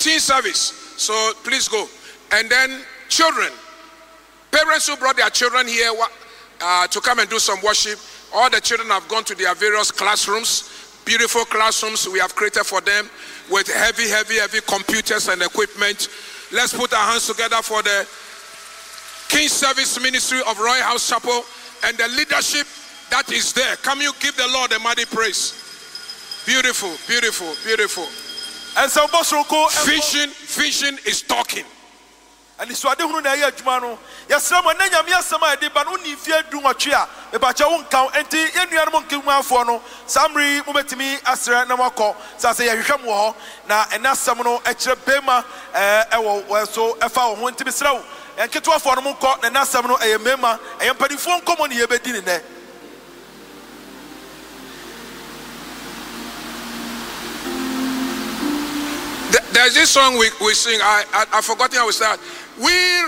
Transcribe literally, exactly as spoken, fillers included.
teen service. So please go. And then children, parents who brought their children here uh, to come and do some worship. All the children have gone to their various classrooms, beautiful classrooms we have created for them with heavy, heavy, heavy computers and equipment. Let's put our hands together for the King Service Ministry of Royal House Chapel and the leadership that is there. Come, you give the Lord a mighty praise. Beautiful, beautiful, beautiful. And so vision, vision is talking. And it's what they want to hear, Jumano. Yes, someone, then you have some idea, but only if you do what you are. About your own count, and the animal kill one for no. Samri, Mumetimi, Astra, Namako, Sasa, Yakamu, now, and that's someone extra Bema, uh, so if I want to be slow. And get to a formal court, and that's someone a member, and pretty phone common here, but didn't there. There's this song we, we sing, I, I, I forgot how we start. We